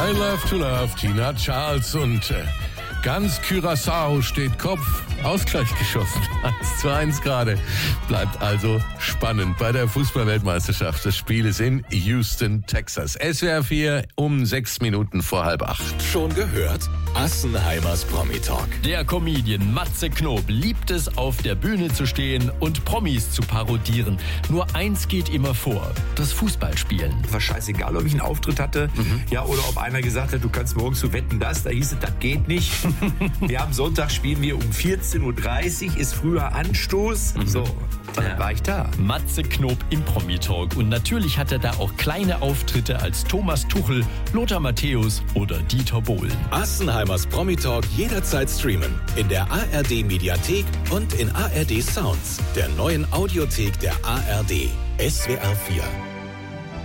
I Love to Love, Tina Charles und ganz Curaçao steht Kopf. Ausgleich geschossen. 1:1 gerade. Bleibt also spannend bei der Fußball-Weltmeisterschaft. Das Spiel ist in Houston, Texas. SWR 4 um 6 Minuten vor 7:30. Schon gehört? Assenheimers Promi-Talk. Der Comedian Matze Knob liebt es, auf der Bühne zu stehen und Promis zu parodieren. Nur eins geht immer vor: das Fußballspielen. War scheißegal, ob ich einen Auftritt hatte, ja, oder ob einer gesagt hat, du kannst morgen zu Wetten, das. Da hieß es, das geht nicht. Wir haben Sonntag, spielen wir um 14:30 Uhr, ist früher Anstoß. So, dann war ich da. Matze Knob im Promi-Talk. Und natürlich hat er da auch kleine Auftritte als Thomas Tuchel, Lothar Matthäus oder Dieter Bohlen. Assenheimers Promi-Talk jederzeit streamen. In der ARD-Mediathek und in ARD Sounds, der neuen Audiothek der ARD. SWR 4.